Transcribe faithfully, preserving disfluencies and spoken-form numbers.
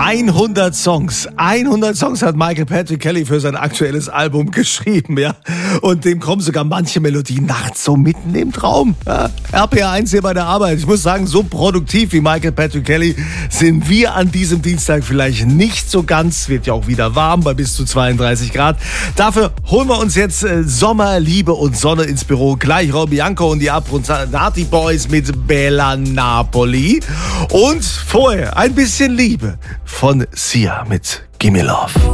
hundert Songs. hundert Songs hat Michael Patrick Kelly für sein aktuelles Album geschrieben, ja. Und dem kommen sogar manche Melodien nachts so mitten im Traum. Ja. R P R eins hier bei der Arbeit. Ich muss sagen, so produktiv wie Michael Patrick Kelly sind wir an diesem Dienstag vielleicht nicht so ganz. Wird ja auch wieder warm bei bis zu zweiunddreißig Grad. Dafür holen wir uns jetzt äh, Sommer, Liebe und Sonne ins Büro. Gleich Rob Bianco und die Abronzati Boys mit Bella Napoli. Und vorher ein bisschen Liebe von Sia mit Gimme Love.